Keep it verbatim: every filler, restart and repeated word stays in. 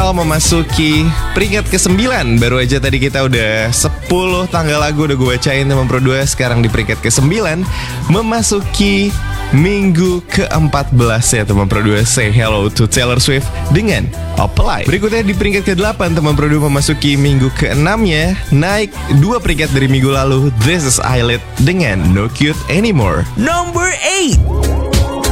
General memasuki peringkat kesembilan. Baru aja tadi kita udah sepuluh tanggal lagu udah gue bacain teman Pro dua. Sekarang di peringkat kesembilan memasuki minggu keempat belas ya teman Pro dua. Say hello to Taylor Swift dengan Apply. Berikutnya di peringkat kedelapan teman Pro dua memasuki minggu keenam ya. Naik dua peringkat dari minggu lalu. This is Eyelid dengan No Cute Anymore. Number eight.